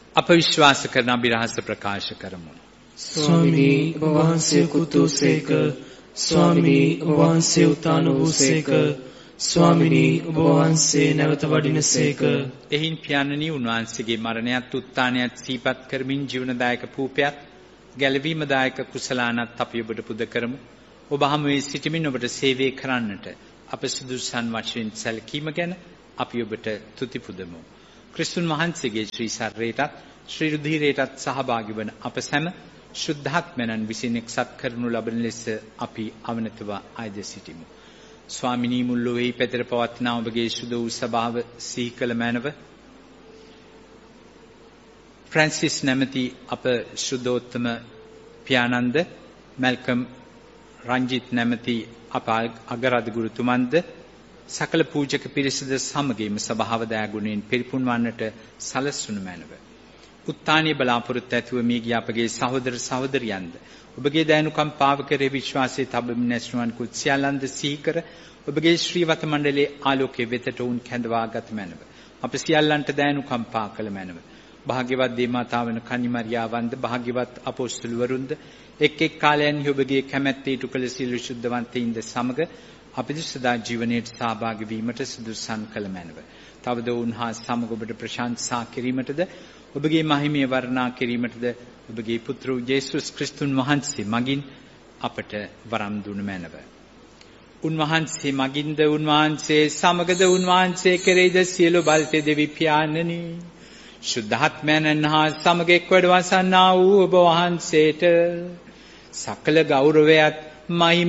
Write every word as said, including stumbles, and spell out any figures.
අප විශ්වාස කරන අභිරහස ප්‍රකාශ කරමු. ස්වාමිනී ඔබ වහන්සේ කුතුසේක, ස්වාමිනී ඔබ වහන්සේ උතාන වූසේක, ස්වාමිනී ඔබ වහන්සේ නැවත වඩිනසේක. එහින් පියාණනි උන්වහන්සේගේ මරණයත් උත්ථානයත් සිහිපත් කරමින් ජීවනදායක පූපයත් ගැලවීමදායක කුසලානත් අපි ඔබට පුද කරමු. ඔබ හමුවේ සිටමින් ඔබට සේවය කරන්නට අප සුදුසුසන් වශයෙන් සැලකීම ගැන අපි ඔබට තුති පුදමු. ක්‍රිස්තුන් වහන්සේගේ ශ්‍රී ශරීරයටත් ශ්‍රී රුධිරයටත් සහභාගී වන අප සැම ශුද්ධාත්මයන් විසින් එක්සත් කරනු ලබන ලෙස අපි අවනතව ආයද සිටිමු. ස්වාමිනී මුල් ලොවේහි පැතිර පවත්නා ඔබගේ සුදු වූ සභාව සිහි කළ මැනව ෆ්‍රැන්සිස් නැමැති අප ශුද්ධෝත්තම පියාණන්ද, මැල්කම් රංජිත් නැමැති අප අගරාධ ගුරුතුමන්ද, සකල පූජක පිරිසද සමගින්ම සභාව දයාගුණයෙන් පිරිපුන් වන්නට සලස්වනු මැනව. උත්ථානීය බලාපොරොත්තු ඇතුව මිය ගිය අපගේ සහෝදර සහෝදරියන්ද ඔබගේ දයනුකම්පාව කෙරෙහි විශ්වාසයේ තබමින් ඇස්නුවන් කුත් සියල්ලන්ද සිහි කර ඔබගේ ශ්‍රීවත මණ්ඩලයේ ආලෝකයේ වෙතට උන් කැඳවා ගත මැනව. අප සියල්ලන්ට දයනුකම්පා කළ මැනව. භාග්‍යවත් දේවමාතාවන කන්නිමරියාවන්ද, භාග්‍යවත් අපොස්තුලවරුන්ද එක් එක් කාලයන්හි ඔබගේ කැමැත්තේ ඉටු කළ සියලු ශුද්ධවන්තයින්ද සමග අපිට සදා ජීවනයේ සහභාගී වීමට සුදුසුසන් කළ මැනව. තවද උන්හා සමග ඔබට ප්‍රශංසා කිරීමටද ඔබගේ මහිමය වර්ණනා කිරීමටද ඔබගේ පුත්‍ර යේසුස් ක්‍රිස්තුන් වහන්සේ මගින් අපට වරම් දුන මැනව. උන්වහන්සේ මගින්ද, උන්වහන්සේ සමගද, උන්වහන්සේ කෙරෙහිද සියලු බලතේ දෙවි පියාණනි ශුද්ධාත්මයන් හා සමග එක් වැඩ වසන්නා වූ ඔබ වහන්සේට සකල ගෞරවයත් මහිම